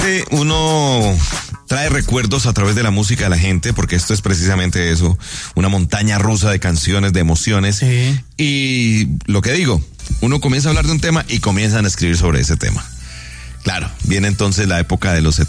Uno trae recuerdos a través de la música de la gente, porque esto es precisamente eso, una montaña rusa de canciones, de emociones. Sí. Y lo que digo, uno comienza a hablar de un tema y comienzan a escribir sobre ese tema. Claro, viene entonces la época de los